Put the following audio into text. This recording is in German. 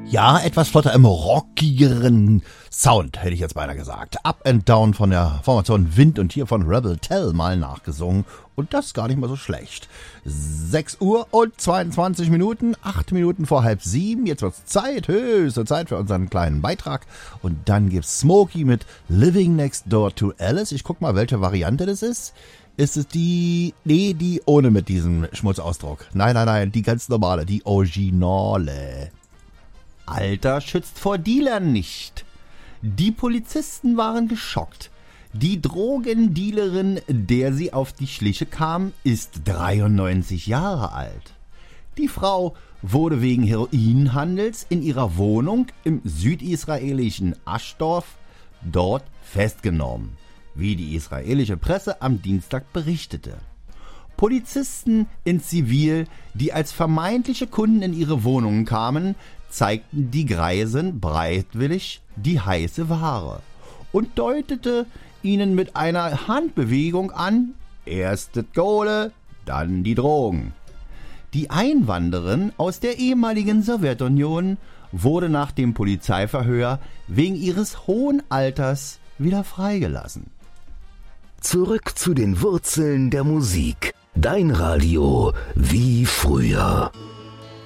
Ja, etwas flotter im rockigeren Sound, hätte ich jetzt beinahe gesagt. Up and Down von der Formation Wind und hier von Rebel Tell mal nachgesungen. Und das gar nicht mal so schlecht. 6 Uhr und 22 Minuten, 8 Minuten vor 6:30. Jetzt wird's Zeit, höchste Zeit für unseren kleinen Beitrag. Und dann gibt's Smokey mit Living Next Door to Alice. Ich guck mal, welche Variante das ist. Ist es die ohne mit diesem Schmutzausdruck. Nein, die ganz normale, die Originale. Alter schützt vor Dealern nicht. Die Polizisten waren geschockt. Die Drogendealerin, der sie auf die Schliche kam, ist 93 Jahre alt. Die Frau wurde wegen Heroinhandels in ihrer Wohnung im südisraelischen Aschdorf dort festgenommen, wie die israelische Presse am Dienstag berichtete. Polizisten in Zivil, die als vermeintliche Kunden in ihre Wohnungen kamen, zeigten die Greisen bereitwillig die heiße Ware und deutete ihnen mit einer Handbewegung an, erst das Kohle, dann die Drogen. Die Einwanderin aus der ehemaligen Sowjetunion wurde nach dem Polizeiverhör wegen ihres hohen Alters wieder freigelassen. Zurück zu den Wurzeln der Musik. Dein Radio wie früher.